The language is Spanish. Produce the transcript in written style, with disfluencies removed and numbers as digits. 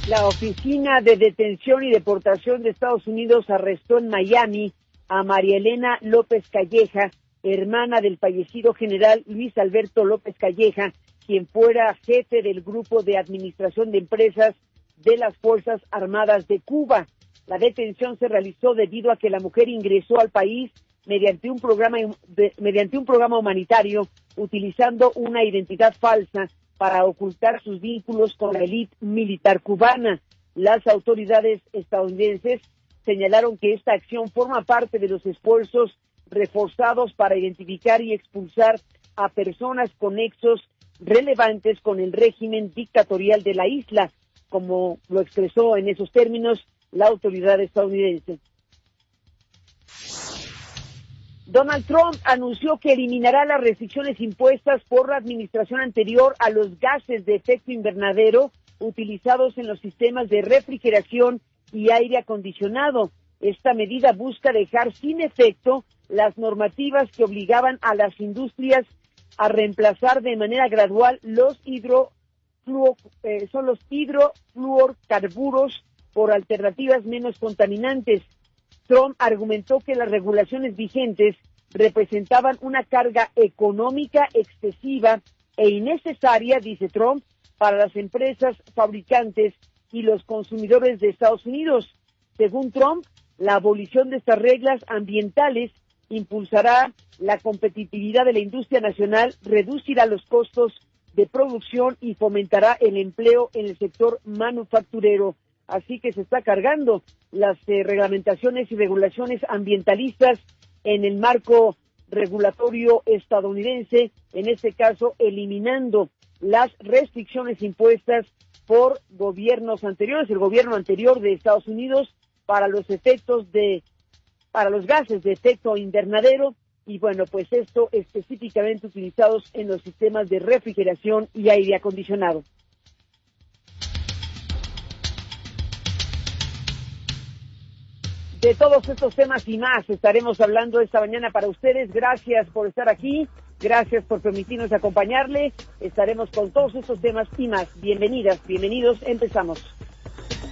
La Oficina de Detención y Deportación de Estados Unidos arrestó en Miami a María Elena López Calleja, hermana del fallecido general Luis Alberto López Calleja, quien fuera jefe del Grupo de Administración de Empresas de las Fuerzas Armadas de Cuba. La detención se realizó debido a que la mujer ingresó al país mediante un programa humanitario, utilizando una identidad falsa para ocultar sus vínculos con la élite militar cubana. Las autoridades estadounidenses señalaron que esta acción forma parte de los esfuerzos reforzados para identificar y expulsar a personas con nexos relevantes con el régimen dictatorial de la isla, como lo expresó en esos términos la autoridad estadounidense. Donald Trump anunció que eliminará las restricciones impuestas por la administración anterior a los gases de efecto invernadero utilizados en los sistemas de refrigeración y aire acondicionado. Esta medida busca dejar sin efecto las normativas que obligaban a las industrias a reemplazar de manera gradual los hidrofluorcarburos por alternativas menos contaminantes. Trump argumentó que las regulaciones vigentes representaban una carga económica excesiva e innecesaria, dice Trump, para las empresas fabricantes y los consumidores de Estados Unidos. Según Trump, la abolición de estas reglas ambientales impulsará la competitividad de la industria nacional, reducirá los costos de producción y fomentará el empleo en el sector manufacturero. Así que se está cargando las reglamentaciones y regulaciones ambientalistas en el marco regulatorio estadounidense, en este caso eliminando las restricciones impuestas por gobiernos anteriores, el gobierno anterior de Estados Unidos para los gases de efecto invernadero, y bueno, pues esto específicamente utilizados en los sistemas de refrigeración y aire acondicionado. De todos estos temas y más estaremos hablando esta mañana para ustedes. Gracias por estar aquí, gracias por permitirnos acompañarle. Estaremos con todos estos temas y más. Bienvenidas, bienvenidos, empezamos.